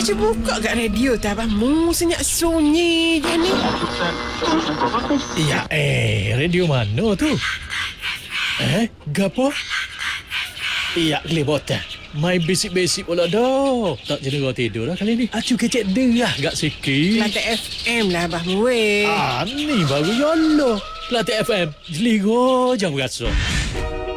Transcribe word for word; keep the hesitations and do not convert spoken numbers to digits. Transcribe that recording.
Acu buka kat radio tak abang. Mu senyap sunyi je ni. Ya eh, radio mana tu? Eh, gapo? Iya, kelebotan. Mai basic-basic pula dah. Tak jadi kau tidur lah kali ni. Acu kecek derah gak sikit. Kelantan F M lah abang weh. Ah, ni baru yolo. Kelantan F M. Jeligo jam berasa.